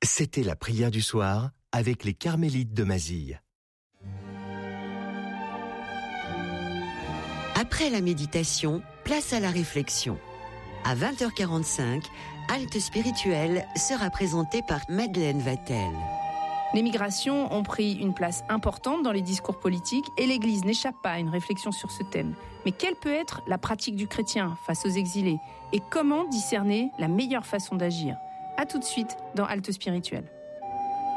C'était la prière du soir avec les Carmélites de Mazille. Après la méditation, place à la réflexion. À 20h45, Halte spirituelle sera présentée par Madeleine Vatel. Les migrations ont pris une place importante dans les discours politiques et l'Église n'échappe pas à une réflexion sur ce thème. Mais quelle peut être la pratique du chrétien face aux exilés et comment discerner la meilleure façon d'agir ? À tout de suite dans Halte spirituelle.